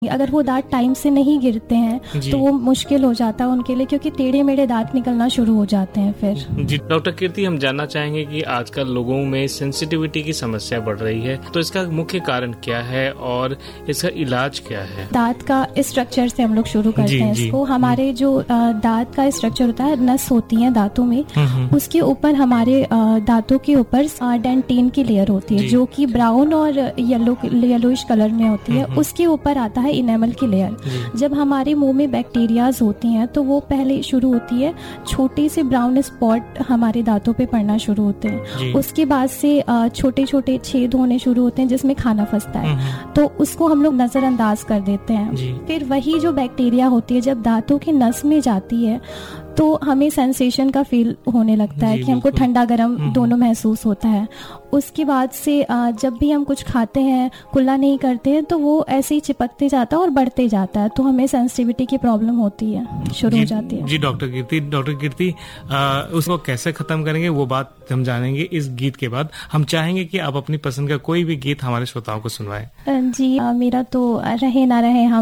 अगर वो दांत टाइम से नहीं गिरते हैं तो वो मुश्किल हो जाता है उनके लिए, क्योंकि टेढ़े मेढ़े दांत निकलना शुरू हो जाते हैं फिर। जी डॉक्टर कीर्ति, हम जानना चाहेंगे कि आजकल लोगों में सेंसिटिविटी की समस्या बढ़ रही है, तो इसका मुख्य कारण क्या है और इसका इलाज क्या है? दांत का स्ट्रक्चर से हम लोग शुरू करते हैं इसको। हमारे जो दांत का स्ट्रक्चर होता है, नस होती है दांतों में, उसके ऊपर हमारे दांतों के ऊपर डेंटिन की लेयर होती है जो कि ब्राउन और येलोइश कलर में होती है। उसके ऊपर आता है इनेमल की लेयर। जब हमारे मुंह में बैक्टीरियाज होती हैं तो वो पहले शुरू होती है, छोटे से ब्राउन स्पॉट हमारे दांतों पे पड़ना शुरू होते हैं। उसके बाद से छोटे छोटे छेद होने शुरू होते हैं जिसमें खाना फंसता है, तो उसको हम लोग नजरअंदाज कर देते हैं। फिर वही जो बैक्टीरिया होती है जब दांतों की नस में जाती है तो हमें सेंसेशन का फील होने लगता है कि हमको ठंडा गर्म दोनों महसूस होता है। उसके बाद से जब भी हम कुछ खाते हैं, कुल्ला नहीं करते हैं, तो वो ऐसे ही चिपकते जाता है और बढ़ते जाता है, तो हमें सेंसिटिविटी की प्रॉब्लम होती है, शुरू हो जाती है। जी डॉक्टर कीर्ति, उसको कैसे खत्म करेंगे वो बात हम जानेंगे इस गीत के बाद। हम चाहेंगे कि आप अपनी पसंद का कोई भी गीत हमारे श्रोताओं को सुनवाएं। जी मेरा तो रहे ना रहे हम